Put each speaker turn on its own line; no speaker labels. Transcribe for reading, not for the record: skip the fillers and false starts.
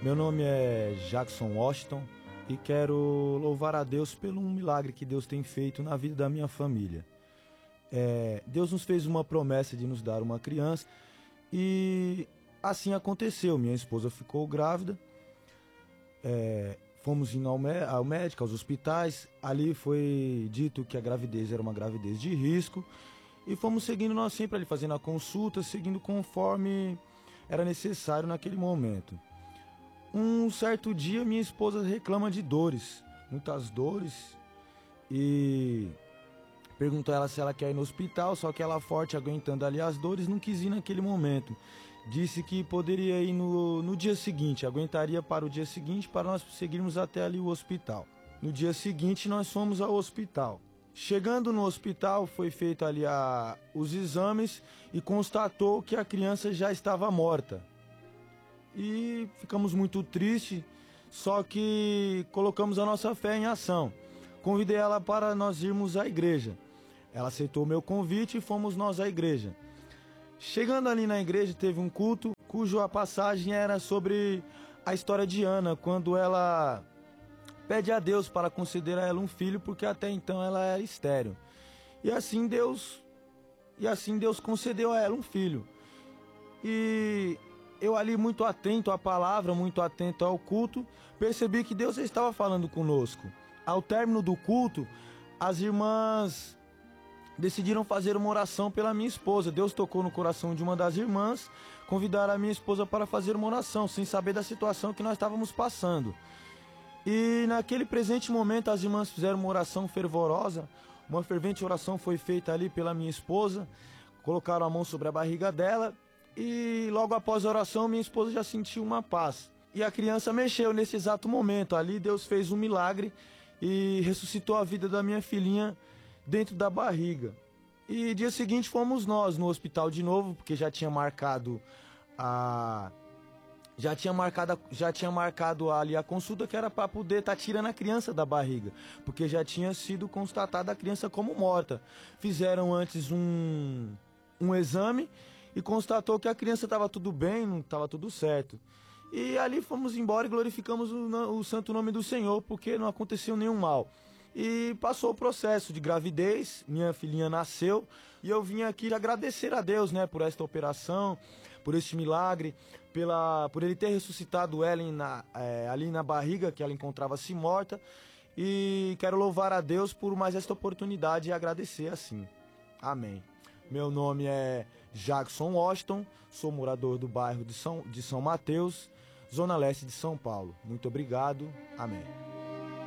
Meu nome é Jackson Washington e quero louvar a Deus pelo um milagre que Deus tem feito na vida da minha família. Deus nos fez uma promessa de nos dar uma criança e assim aconteceu. Minha esposa ficou grávida, fomos indo ao médico, aos hospitais. Ali foi dito que a gravidez era uma gravidez de risco e fomos seguindo nós sempre ali, fazendo a consulta, seguindo conforme era necessário naquele momento. Um certo dia minha esposa reclama de dores, muitas dores, e perguntou a ela se ela quer ir no hospital, só que ela, forte, aguentando ali as dores, não quis ir naquele momento. Disse que poderia ir no dia seguinte, aguentaria para o dia seguinte para nós seguirmos até ali o hospital. No dia seguinte nós fomos ao hospital. Chegando no hospital foi feito ali os exames e constatou que a criança já estava morta. E ficamos muito tristes, só que colocamos a nossa fé em ação. Convidei ela para nós irmos à igreja. Ela aceitou o meu convite e fomos nós à igreja. Chegando ali na igreja, teve um culto cuja passagem era sobre a história de Ana, quando ela pede a Deus para conceder a ela um filho, porque até então ela era estéril. E assim Deus concedeu a ela um filho. E eu ali, muito atento à palavra, muito atento ao culto, percebi que Deus estava falando conosco. Ao término do culto, as irmãs decidiram fazer uma oração pela minha esposa. Deus tocou no coração de uma das irmãs, convidaram a minha esposa para fazer uma oração, sem saber da situação que nós estávamos passando. E naquele presente momento as irmãs fizeram uma oração fervorosa, uma fervente oração foi feita ali pela minha esposa, colocaram a mão sobre a barriga dela e logo após a oração minha esposa já sentiu uma paz. E a criança mexeu nesse exato momento. Ali Deus fez um milagre e ressuscitou a vida da minha filhinha dentro da barriga. E dia seguinte fomos nós no hospital de novo, porque já tinha marcado ali a consulta, que era para poder estar tirando a criança da barriga, porque já tinha sido constatada a criança como morta. Fizeram antes um exame e constatou que a criança estava tudo bem, não estava tudo certo. E ali fomos embora e glorificamos o santo nome do Senhor, porque não aconteceu nenhum mal. E passou o processo de gravidez, minha filhinha nasceu e eu vim aqui agradecer a Deus, né, por esta operação, por este milagre, por Ele ter ressuscitado ela ali na barriga, que ela encontrava-se morta. E quero louvar a Deus por mais esta oportunidade e agradecer assim. Amém. Meu nome é Jackson Washington, sou morador do bairro de São Mateus, Zona Leste de São Paulo. Muito obrigado. Amém.